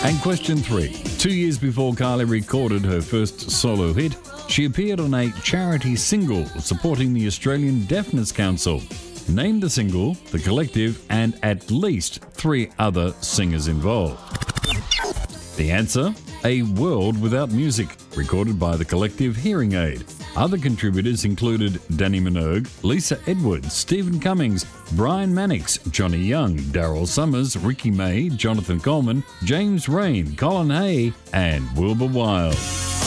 And question 3. 2 years before Kylie recorded her first solo hit, she appeared on a charity single supporting the Australian Deafness Council. Name the single, the collective, and at least 3 other singers involved. The answer? A World Without Music, recorded by the collective Hearing Aid. Other contributors included Danny Minogue, Lisa Edwards, Stephen Cummings, Brian Mannix, Johnny Young, Daryl Summers, Ricky May, Jonathan Coleman, James Rain, Colin Hay, and Wilbur Wilde.